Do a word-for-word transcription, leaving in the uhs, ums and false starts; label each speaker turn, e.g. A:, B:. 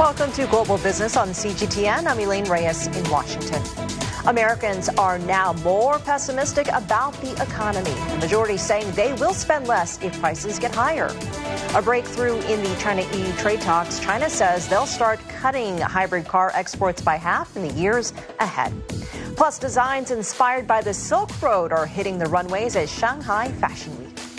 A: Welcome to Global Business on C G T N. I'm Elaine Reyes in Washington. Americans are now more pessimistic about the economy. The majority saying they will spend less if prices get higher. A breakthrough in the China-E U trade talks. China says they'll start cutting hybrid car exports by half in the years ahead. Plus, designs inspired by the Silk Road are hitting the runways at Shanghai Fashion Week.